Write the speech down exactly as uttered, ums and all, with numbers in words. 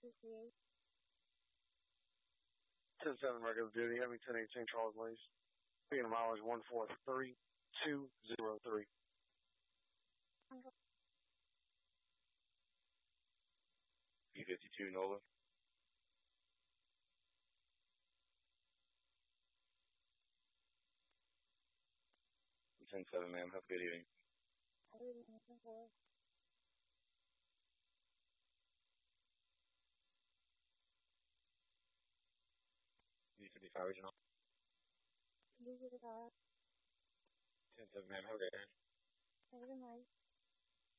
ten seven regular duty, Heavy ten eighteen Charles Lace. Being mileage one four three two zero three. B fifty-two Nola. ten seven, ma'am. Have a good evening. B fifty-five Regional. ten seven, ma'am. Have a good day.